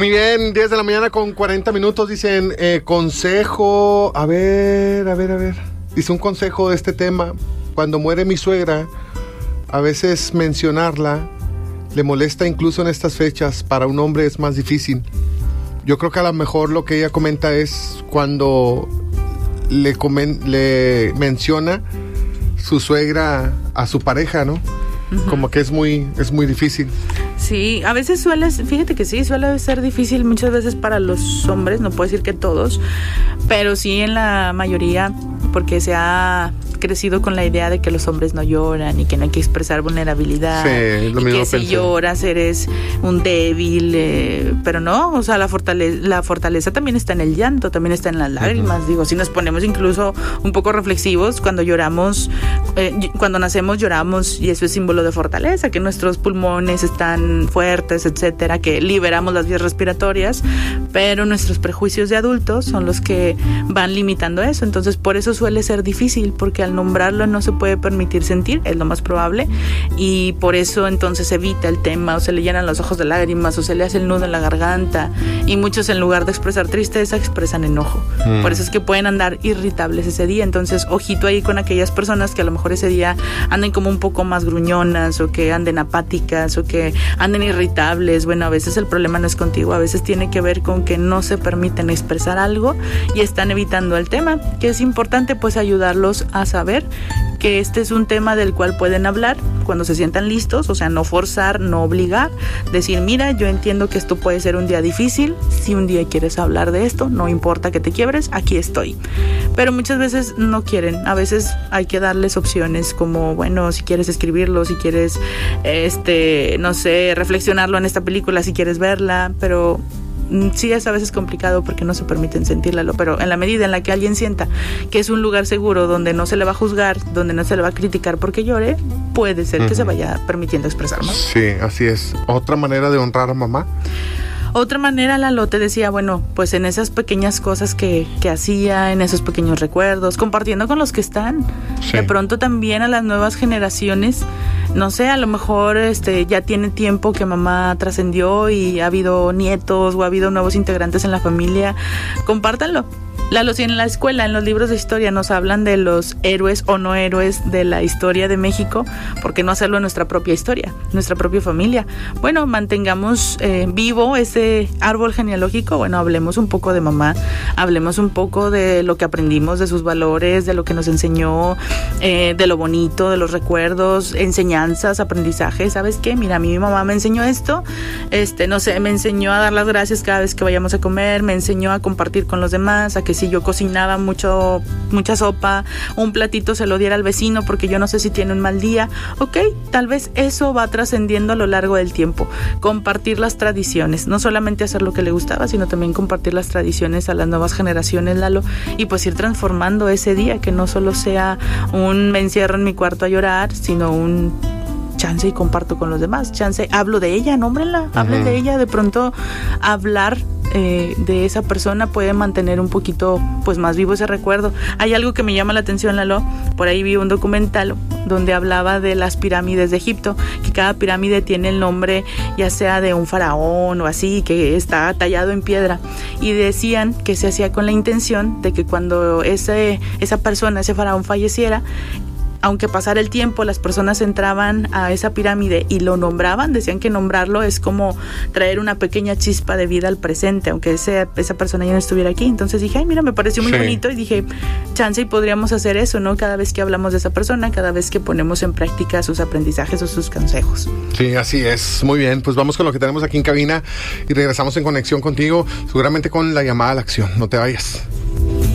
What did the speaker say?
Muy bien, 10 de la mañana con 40 minutos. Dicen, consejo. A ver. Dice un consejo de este tema. Cuando muere mi suegra, a veces mencionarla le molesta incluso en estas fechas. Para un hombre es más difícil. Yo creo que a lo mejor lo que ella comenta es cuando le menciona su suegra a su pareja, ¿no? Uh-huh. Como que es muy difícil. Sí, a veces suele ser difícil muchas veces para los hombres, no puedo decir que todos, pero sí en la mayoría, porque se ha crecido con la idea de que los hombres no lloran y que no hay que expresar vulnerabilidad, sí, lo y mismo que si lloras eres un débil, pero no, o sea, la fortaleza también está en el llanto, también está en las lágrimas. Uh-huh. Digo, si nos ponemos incluso un poco reflexivos, cuando lloramos, cuando nacemos lloramos, y eso es símbolo de fortaleza, que nuestros pulmones están fuertes, etcétera, que liberamos las vías respiratorias, pero nuestros prejuicios de adultos son los que van limitando eso. Entonces por eso suele ser difícil, porque al nombrarlo no se puede permitir sentir, es lo más probable, y por eso entonces evita el tema, o se le llenan los ojos de lágrimas, o se le hace el nudo en la garganta, y muchos en lugar de expresar tristeza expresan enojo. Por eso es que pueden andar irritables ese día. Entonces ojito ahí con aquellas personas que a lo mejor ese día anden como un poco más gruñonas, o que anden apáticas, o que anden irritables. Bueno, a veces el problema no es contigo, a veces tiene que ver con que no se permiten expresar algo y están evitando el tema, que es importante pues ayudarlos a saber que este es un tema del cual pueden hablar cuando se sientan listos, o sea, no forzar, no obligar, decir, mira, yo entiendo que esto puede ser un día difícil, si un día quieres hablar de esto, no importa que te quiebres, aquí estoy. Pero muchas veces no quieren, a veces hay que darles opciones como, bueno, si quieres escribirlo, si quieres, no sé, reflexionarlo en esta película, si quieres verla, pero sí es a veces complicado porque no se permiten sentirla, pero en la medida en la que alguien sienta que es un lugar seguro donde no se le va a juzgar, donde no se le va a criticar porque llore, puede ser que se vaya permitiendo expresar más. Sí, así es. ¿Otra manera de honrar a mamá? Otra manera, Lalo, te decía, bueno, pues en esas pequeñas cosas que hacía, en esos pequeños recuerdos, compartiendo con los que están. Sí. De pronto también a las nuevas generaciones, no sé, a lo mejor ya tiene tiempo que mamá trascendió y ha habido nietos o ha habido nuevos integrantes en la familia, compártanlo. Lalo, si en la escuela, en los libros de historia nos hablan de los héroes o no héroes de la historia de México, ¿por qué no hacerlo en nuestra propia historia, nuestra propia familia? Bueno, mantengamos vivo ese árbol genealógico. Bueno, hablemos un poco de mamá, hablemos un poco de lo que aprendimos, de sus valores, de lo que nos enseñó, de lo bonito, de los recuerdos, enseñanzas, aprendizajes. ¿Sabes qué? Mira, a mí mi mamá me enseñó esto, no sé, me enseñó a dar las gracias cada vez que vayamos a comer, me enseñó a compartir con los demás, a que si yo cocinaba mucha sopa, un platito se lo diera al vecino porque yo no sé si tiene un mal día. Ok, tal vez eso va trascendiendo a lo largo del tiempo. Compartir las tradiciones, no solamente hacer lo que le gustaba, sino también compartir las tradiciones a las nuevas generaciones, Lalo, y pues ir transformando ese día, que no solo sea un me encierro en mi cuarto a llorar, sino un chance y comparto con los demás, chance, hablo de ella, nómbrenla, hablen de ella. De pronto hablar de esa persona puede mantener un poquito pues más vivo ese recuerdo. Hay algo que me llama la atención, Lalo, por ahí vi un documental donde hablaba de las pirámides de Egipto, que cada pirámide tiene el nombre ya sea de un faraón o así, que está tallado en piedra, y decían que se hacía con la intención de que cuando esa persona, ese faraón falleciera, aunque pasara el tiempo, las personas entraban a esa pirámide y lo nombraban. Decían que nombrarlo es como traer una pequeña chispa de vida al presente, aunque esa persona ya no estuviera aquí. Entonces dije, ay, mira, me pareció muy bonito, y dije, chance y podríamos hacer eso, ¿no? Cada vez que hablamos de esa persona, cada vez que ponemos en práctica sus aprendizajes o sus consejos. Sí, así es. Muy bien, pues vamos con lo que tenemos aquí en cabina y regresamos en conexión contigo, seguramente con la llamada a la acción. No te vayas.